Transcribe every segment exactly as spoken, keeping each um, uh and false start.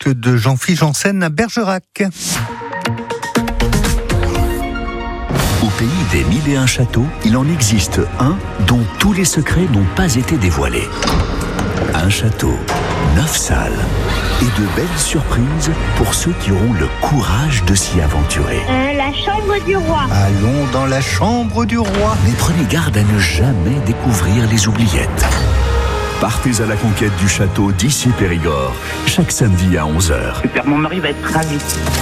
spectacle de Jean-Philippe Janssen à Bergerac. Au pays des mille et un châteaux, il en existe un dont tous les secrets n'ont pas été dévoilés. Un château, neuf salles et de belles surprises pour ceux qui auront le courage de s'y aventurer. Euh, la chambre du roi. Allons dans la chambre du roi. Mais prenez garde à ne jamais découvrir les oubliettes. Partez à la conquête du château d'Issy-Périgord, chaque samedi à onze heures. Super, mon mari va être ravi.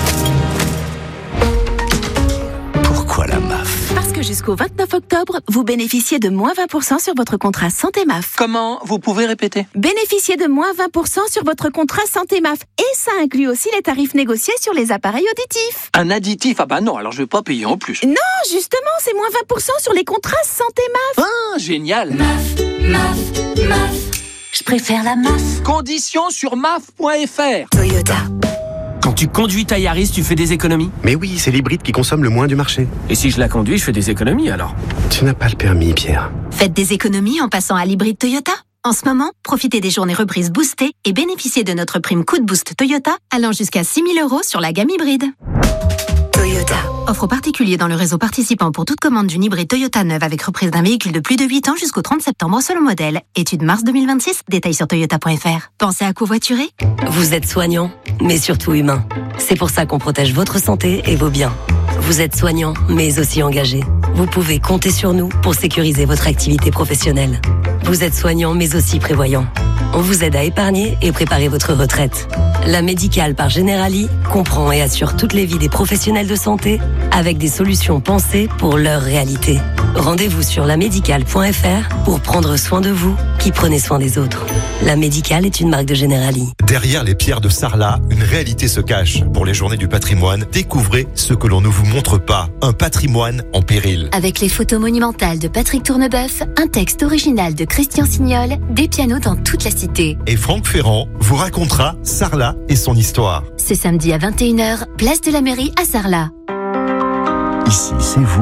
Pourquoi la M A F ? Parce que jusqu'au vingt-neuf octobre, vous bénéficiez de moins vingt pour cent sur votre contrat Santé M A F. Comment ? Vous pouvez répéter ? Bénéficiez de moins vingt pour cent sur votre contrat Santé M A F. Et ça inclut aussi les tarifs négociés sur les appareils auditifs. Un additif ? Ah bah non, alors je vais pas payer en plus. Non, justement, c'est moins vingt pour cent sur les contrats Santé M A F. Ah, génial. M A F, M A F, M A F. Je préfère la M A F. Conditions sur M A F point F R. Toyota. Quand tu conduis ta Yaris, tu fais des économies ? Mais oui, c'est l'hybride qui consomme le moins du marché. Et si je la conduis, je fais des économies alors ? Tu n'as pas le permis, Pierre. Faites des économies en passant à l'hybride Toyota. En ce moment, profitez des journées reprises boostées et bénéficiez de notre prime coup de boost Toyota allant jusqu'à six mille euros sur la gamme hybride. Toyota. Offre aux particuliers dans le réseau participant pour toute commande d'une hybride Toyota neuve avec reprise d'un véhicule de plus de huit ans jusqu'au trente septembre selon modèle. Étude mars deux mille vingt-six, détails sur toyota point F R. Pensez à covoiturer ? Vous êtes soignant, mais surtout humain. C'est pour ça qu'on protège votre santé et vos biens. Vous êtes soignant, mais aussi engagé. Vous pouvez compter sur nous pour sécuriser votre activité professionnelle. Vous êtes soignant, mais aussi prévoyant. On vous aide à épargner et préparer votre retraite. La Médicale par Generali comprend et assure toutes les vies des professionnels de santé avec des solutions pensées pour leur réalité. Rendez-vous sur la médicale point F R pour prendre soin de vous qui prenez soin des autres. La Médicale est une marque de Generali. Derrière les pierres de Sarlat, une réalité se cache. Pour les Journées du patrimoine, découvrez ce que l'on ne vous montre pas. Un patrimoine en péril. Avec les photos monumentales de Patrick Tournebeuf, un texte original de Christian Signol, des pianos dans toute la cité. Et Franck Ferrand vous racontera Sarlat et son histoire. C'est samedi à vingt et une heures, place de la mairie à Sarlat. Ici, c'est vous,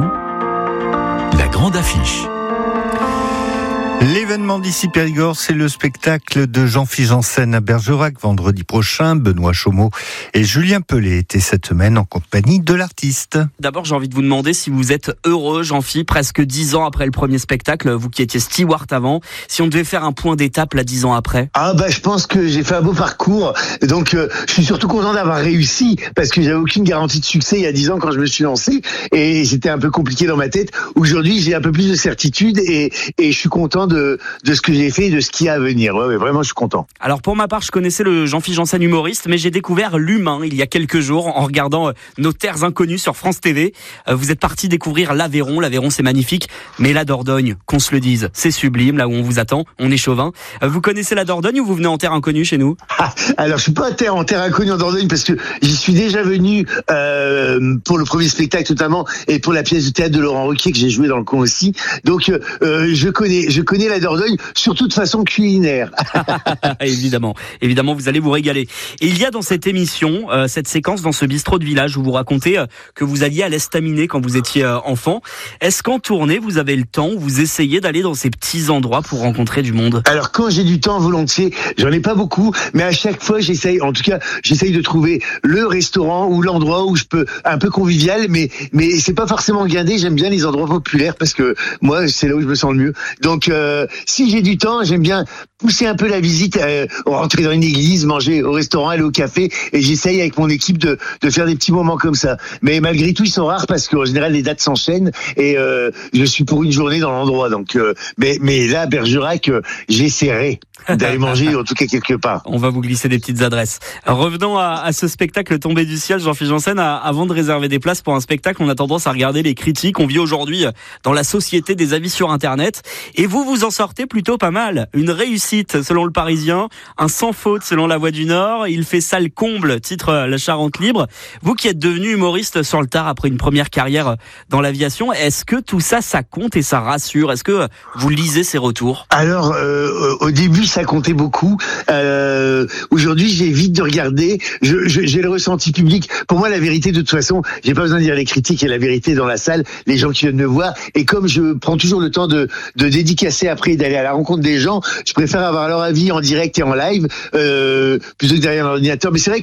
la grande affiche. L'événement d'Issy-Périgord, c'est le spectacle de Jean-Philippe Janssen à Bergerac vendredi prochain. Benoît Chaumeau et Julien Pellet étaient cette semaine en compagnie de l'artiste. D'abord, j'ai envie de vous demander si vous êtes heureux, Jean-Philippe, presque dix ans après le premier spectacle, vous qui étiez steward avant, si on devait faire un point d'étape là dix ans après. Ah bah je pense que j'ai fait un beau parcours, donc euh, je suis surtout content d'avoir réussi parce que j'avais aucune garantie de succès il y a dix ans quand je me suis lancé et c'était un peu compliqué dans ma tête. Aujourd'hui, j'ai un peu plus de certitude et, et je suis content de, de ce que j'ai fait et de ce qu'il y a à venir. Ouais, ouais, vraiment, je suis content. Alors pour ma part, je connaissais le Jean-Philippe Janssen humoriste, mais j'ai découvert l'humain il y a quelques jours en regardant Nos Terres Inconnues sur France T V. Vous êtes parti découvrir l'Aveyron. L'Aveyron, c'est magnifique, mais la Dordogne, qu'on se le dise, c'est sublime, là où on vous attend. On est chauvin. Vous connaissez la Dordogne ou vous venez en terre inconnue chez nous? Ah, alors, je suis pas en terre, en terre inconnue en Dordogne parce que j'y suis déjà venu euh, pour le premier spectacle notamment et pour la pièce de théâtre de Laurent Ruquier que j'ai joué dans le coin aussi. Donc, euh, je connais, je connais la Dordogne, surtout de façon culinaire. évidemment, évidemment, vous allez vous régaler. Et il y a dans cette émission, euh, cette séquence dans ce bistrot de village où vous racontez euh, que vous alliez à l'Estaminet quand vous étiez euh, enfant. Est-ce qu'en tournée, vous avez le temps, vous essayez d'aller dans ces petits endroits pour rencontrer du monde? Alors, quand j'ai du temps, volontiers, j'en ai pas beaucoup, mais à chaque fois, j'essaye, en tout cas, j'essaye de trouver le restaurant ou l'endroit où je peux, un peu convivial, mais, mais c'est pas forcément guindé. J'aime bien les endroits populaires parce que moi, c'est là où je me sens le mieux. Donc, euh, si j'ai du temps, j'aime bien pousser un peu la visite, euh, rentrer dans une église, manger au restaurant, aller au café, et j'essaye avec mon équipe de, de faire des petits moments comme ça. Mais malgré tout, ils sont rares parce qu'en général, les dates s'enchaînent et euh, je suis pour une journée dans l'endroit. Donc, euh, mais, mais là, Bergerac, euh, j'essaierai d'aller manger en tout cas quelque part. On va vous glisser des petites adresses. Revenons à, à ce spectacle tombé du ciel, Jean-Philippe Janssen. À, avant de réserver des places pour un spectacle, on a tendance à regarder les critiques. On vit aujourd'hui dans la société des avis sur Internet. Et vous, vous en sortez plutôt pas mal. Une réussite selon le Parisien, un sans faute selon La Voix du Nord. Il fait salle comble, titre La Charente Libre. Vous qui êtes devenu humoriste sur le tard après une première carrière dans l'aviation, est-ce que tout ça, ça compte et ça rassure? Est-ce que vous lisez ces retours? Alors, euh, au début, ça comptait beaucoup. Euh, aujourd'hui, j'évite de regarder. Je, je, j'ai le ressenti public. Pour moi, la vérité, de toute façon, j'ai pas besoin de dire les critiques et la vérité dans la salle, les gens qui viennent me voir. Et comme je prends toujours le temps de, de dédicacer après, d'aller à la rencontre des gens, je préfère avoir leur avis en direct et en live, euh, plutôt que derrière un ordinateur. Mais c'est vrai